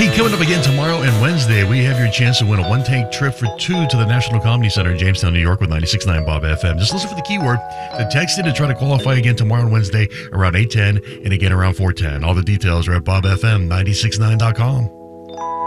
Hey, coming up again tomorrow and Wednesday, we have your chance to win a one-tank trip for two to the National Comedy Center in Jamestown, New York with 96.9 Bob FM. Just listen for the keyword, then text it to try to qualify again tomorrow and Wednesday around 8:10 and again around 4:10. All the details are at bobfm969.com.